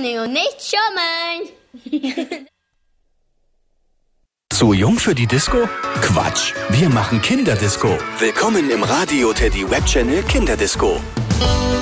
aufnehmen und nicht schummeln. Zu jung für die Disco? Quatsch, wir machen Kinderdisco. Willkommen im Radio Teddy Webchannel Kinderdisco.